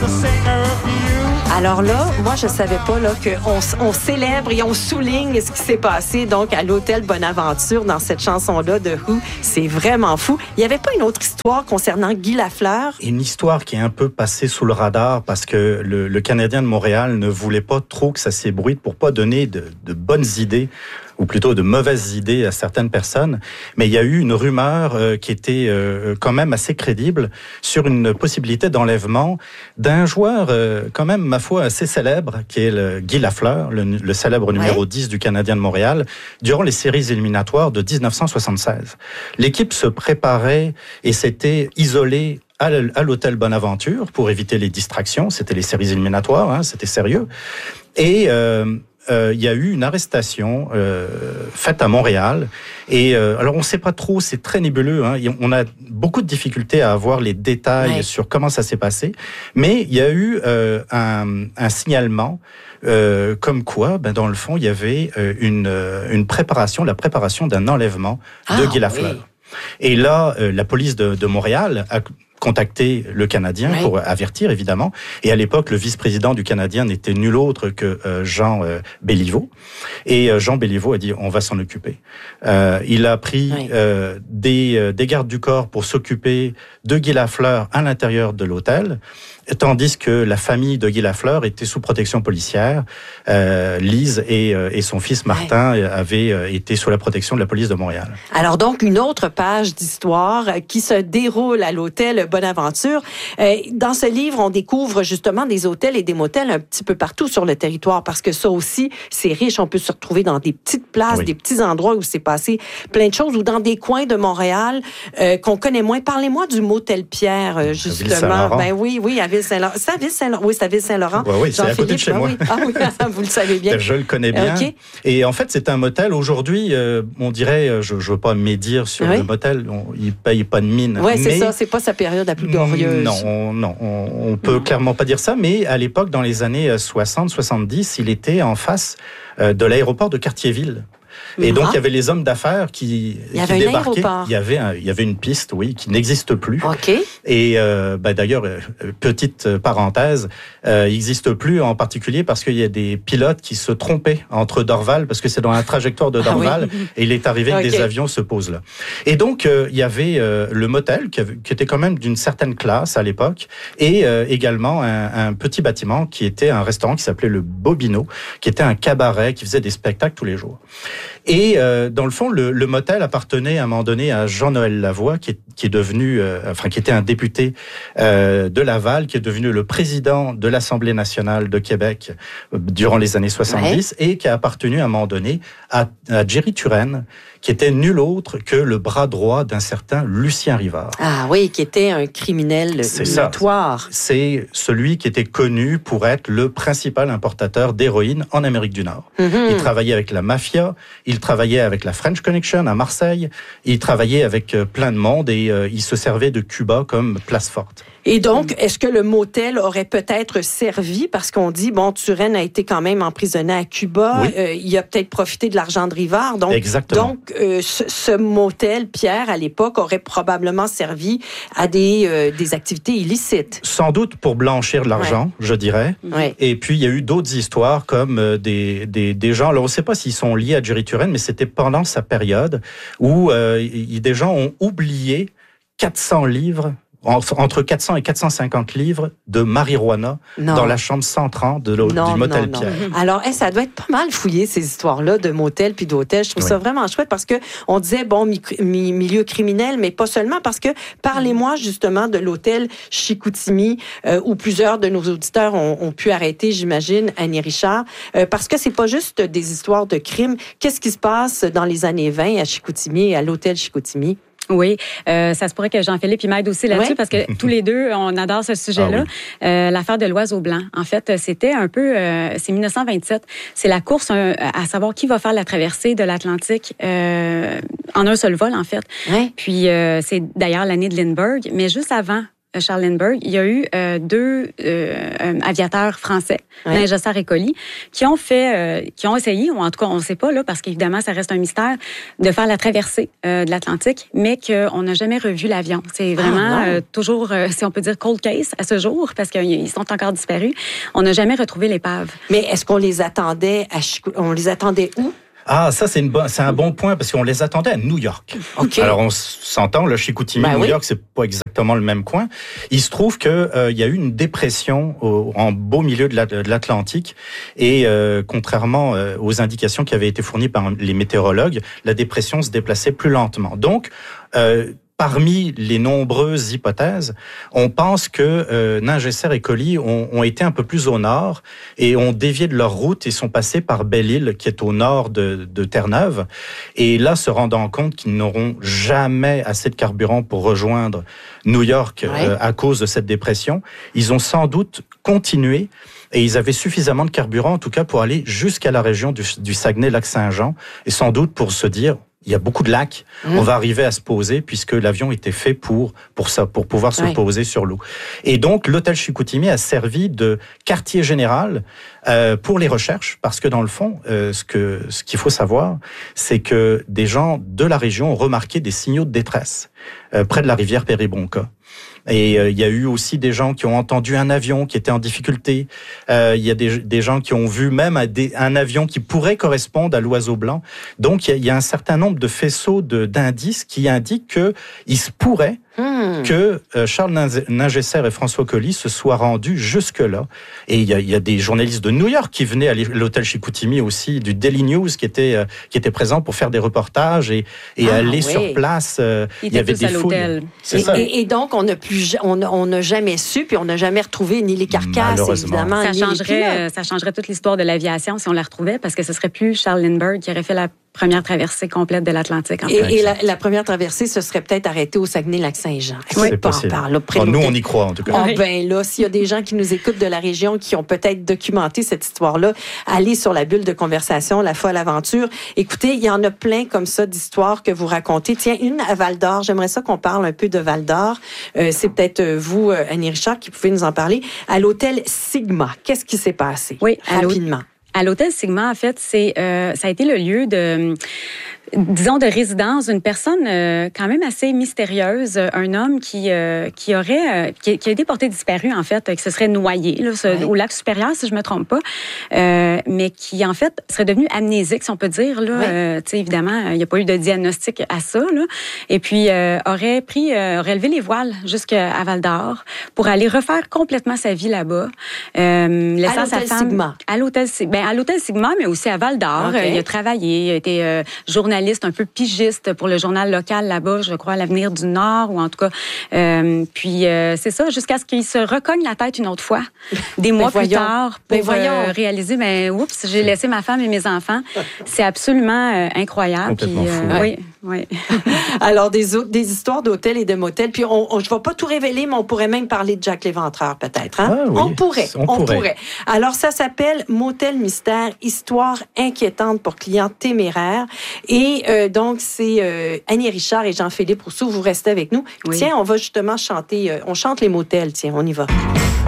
Alors là, moi, je savais pas là qu'on célèbre et on souligne ce qui s'est passé donc à l'hôtel Bonaventure dans cette chanson-là de Who. C'est vraiment fou. Il n'y avait pas une autre histoire concernant Guy Lafleur? Une histoire qui est un peu passée sous le radar parce que le Canadien de Montréal ne voulait pas trop que ça s'ébruite pour pas donner de bonnes idées ou plutôt de mauvaises idées à certaines personnes. Mais il y a eu une rumeur qui était quand même assez crédible sur une possibilité d'enlèvement d'un joueur quand même, ma foi, assez célèbre, qui est Guy Lafleur, le célèbre numéro 10 du Canadien de Montréal, durant les séries éliminatoires de 1976. L'équipe se préparait et s'était isolée à l'hôtel Bonaventure pour éviter les distractions. C'était les séries éliminatoires, hein, c'était sérieux. Et il y a eu une arrestation faite à Montréal. Et alors, on ne sait pas trop, c'est très nébuleux. Hein. On a beaucoup de difficultés à avoir les détails sur comment ça s'est passé. Mais il y a eu un signalement comme quoi, dans le fond, il y avait une préparation, la préparation d'un enlèvement de Guy Lafleur. Oui. Et là, la police de Montréal a contacté le Canadien pour avertir, évidemment. Et à l'époque, le vice-président du Canadien n'était nul autre que Jean Béliveau. Et Jean Béliveau a dit, on va s'en occuper. Il a pris des gardes du corps pour s'occuper de Guy Lafleur à l'intérieur de l'hôtel, tandis que la famille de Guy Lafleur était sous protection policière. Lise et son fils Martin avaient été sous la protection de la police de Montréal. Alors donc, une autre page d'histoire qui se déroule à l'hôtel Bonaventure. Dans ce livre, on découvre justement des hôtels et des motels un petit peu partout sur le territoire, parce que ça aussi, c'est riche. On peut se retrouver dans des petites places, des petits endroits où c'est passé plein de choses, ou dans des coins de Montréal qu'on connaît moins. Parlez-moi du motel Pierre, justement. Oui, à Ville-Saint-Laurent. C'est à Ville-Saint-Laurent? Oui, c'est à Ville-Saint-Laurent. Oui, c'est à côté de chez moi. Oui, vous le savez bien. Je le connais bien. Okay. Et en fait, c'est un motel. Aujourd'hui, on dirait, je ne veux pas médire sur le motel, il ne paye pas de mine. Oui, c'est ça, c'est pas sa période la plus glorieuse. Non, on peut clairement pas dire ça, mais à l'époque, dans les années 60-70, il était en face de l'aéroport de Cartierville. Et donc, il y avait les hommes d'affaires qui débarquaient. Il y avait une piste, oui, qui n'existe plus. Okay. Et d'ailleurs, petite parenthèse, il n'existe plus en particulier parce qu'il y a des pilotes qui se trompaient entre Dorval, parce que c'est dans la trajectoire de Dorval, et il est arrivé que des avions se posent là. Et donc, il y avait le motel, qui était quand même d'une certaine classe à l'époque, et également un petit bâtiment qui était un restaurant qui s'appelait le Bobino, qui était un cabaret qui faisait des spectacles tous les jours. Et dans le fond, le motel appartenait à un moment donné à Jean-Noël Lavoie, qui est devenu, qui était un député de Laval, qui est devenu le président de l'Assemblée nationale de Québec durant les années 70, et qui a appartenu à un moment donné à Jerry Turenne, qui était nul autre que le bras droit d'un certain Lucien Rivard. Ah oui, qui était un criminel notoire. C'est celui qui était connu pour être le principal importateur d'héroïne en Amérique du Nord. Mm-hmm. Il travaillait avec la mafia, il travaillait avec la French Connection à Marseille, il travaillait avec plein de monde et il se servait de Cuba comme place forte. Et donc, est-ce que le motel aurait peut-être servi, parce qu'on dit, Turenne a été quand même emprisonné à Cuba, il a peut-être profité de l'argent de Rivard. Donc, exactement. Donc, ce motel, Pierre, à l'époque, aurait probablement servi à des activités illicites. Sans doute pour blanchir de l'argent, je dirais. Ouais. Et puis, il y a eu d'autres histoires comme des gens, alors on ne sait pas s'ils sont liés à Jerry Turenne, mais c'était pendant sa période où des gens ont oublié 400 livres, entre 400 et 450 livres de marijuana dans la chambre 130 du motel Pierre. Alors, ça doit être pas mal fouillé, ces histoires-là de motel puis d'hôtel. Je trouve ça vraiment chouette parce que on disait, milieu criminel, mais pas seulement, parce que parlez-moi justement de l'hôtel Chicoutimi, où plusieurs de nos auditeurs ont pu arrêter, j'imagine, Annie Richard, parce que c'est pas juste des histoires de crimes. Qu'est-ce qui se passe dans les années 20 à Chicoutimi, à l'hôtel Chicoutimi? Oui, ça se pourrait que Jean-Philippe il m'aide aussi là-dessus parce que tous les deux, on adore ce sujet-là. L'affaire de l'oiseau blanc. En fait, c'était un peu... c'est 1927. C'est la course à savoir qui va faire la traversée de l'Atlantique en un seul vol, en fait. Oui. Puis, c'est d'ailleurs l'année de Lindbergh. Mais juste avant Charles Lindbergh, il y a eu deux aviateurs français, Ningesser et Colly, qui ont essayé, ou en tout cas, on ne sait pas, là, parce qu'évidemment, ça reste un mystère, de faire la traversée de l'Atlantique, mais qu'on n'a jamais revu l'avion. C'est vraiment toujours, si on peut dire, cold case à ce jour, parce qu'ils sont encore disparus. On n'a jamais retrouvé l'épave. Mais est-ce qu'on les attendait on les attendait où? Ah, ça, c'est un bon point, parce qu'on les attendait à New York. Okay. Alors, on s'entend, là, Chicoutimi, New York, c'est pas exactement le même coin. Il se trouve que il y a eu une dépression en beau milieu de l'Atlantique, et contrairement aux indications qui avaient été fournies par les météorologues, la dépression se déplaçait plus lentement. Donc, parmi les nombreuses hypothèses, on pense que Ningesser et Colly ont été un peu plus au nord et ont dévié de leur route et sont passés par Belle-Île, qui est au nord de Terre-Neuve. Et là, se rendant compte qu'ils n'auront jamais assez de carburant pour rejoindre New York à cause de cette dépression, ils ont sans doute continué. Et ils avaient suffisamment de carburant, en tout cas, pour aller jusqu'à la région du Saguenay-Lac-Saint-Jean, et sans doute pour se dire, il y a beaucoup de lacs, on va arriver à se poser, puisque l'avion était fait pour ça, pour pouvoir se poser sur l'eau. Et donc, l'hôtel Chicoutimi a servi de quartier général pour les recherches, parce que dans le fond, ce qu'il faut savoir, c'est que des gens de la région ont remarqué des signaux de détresse près de la rivière Péribonka. Et il y a eu aussi des gens qui ont entendu un avion qui était en difficulté. Il y a des gens qui ont vu même un avion qui pourrait correspondre à l'oiseau blanc. Donc, il y a un certain nombre de faisceaux d'indices qui indiquent qu'il se pourrait que Charles Ningesser et François Colly se soient rendus jusque-là. Et il y a des journalistes de New York qui venaient à l'hôtel Chicoutimi aussi, du Daily News, qui étaient présents pour faire des reportages et aller sur place. Il y avait des fouilles. Et donc, on n'a jamais su, puis on n'a jamais retrouvé ni les carcasses, évidemment. Ça changerait toute l'histoire de l'aviation si on la retrouvait, parce que ce serait plus Charles Lindbergh qui aurait fait la première traversée complète de l'Atlantique. Et la première traversée, ce serait peut-être arrêté au Saguenay-Lac-Saint-Jean. C'est possible. Nous, on y croit, en tout cas. Ben là, s'il y a des gens qui nous écoutent de la région qui ont peut-être documenté cette histoire-là, allez sur la bulle de conversation, La Folle Aventure. Écoutez, il y en a plein comme ça d'histoires que vous racontez. Tiens, une à Val-d'Or. J'aimerais ça qu'on parle un peu de Val-d'Or. C'est peut-être vous, Annie Richard, qui pouvez nous en parler. À l'hôtel Sigma, qu'est-ce qui s'est passé? Oui, rapidement. À l'hôtel Sigma, en fait, ça a été le lieu de résidence d'une personne quand même assez mystérieuse, un homme qui a été porté disparu, en fait, qui se serait noyé là, au lac Supérieur, si je me trompe pas, mais qui, en fait, serait devenu amnésique, si on peut dire. Là, évidemment, il n'y a pas eu de diagnostic à ça, là, et puis aurait levé les voiles jusqu'à Val-d'Or pour aller refaire complètement sa vie là-bas. Laissant sa femme Sigma. À l'hôtel Sigma, mais aussi à Val-d'Or. Okay. Il a travaillé, il a été journaliste, un peu pigiste pour le journal local là-bas, je crois, l'Avenir du Nord, ou en tout cas. Puis c'est ça, jusqu'à ce qu'il se recogne la tête une autre fois, des mois plus tard, pour réaliser, oups, j'ai laissé ma femme et mes enfants. C'est absolument incroyable. Complètement fou. Oui. Alors, des histoires d'hôtels et de motels. Puis, je ne vais pas tout révéler, mais on pourrait même parler de Jack l'Éventreur, peut-être. Hein? Ah, oui. On pourrait. Alors, ça s'appelle Motel Mystère, histoire inquiétante pour clients téméraires. Et donc, c'est Annie Richard et Jean-Philippe Rousseau. Vous restez avec nous. Oui. Tiens, on va justement chanter. On chante les motels. Tiens, on y va.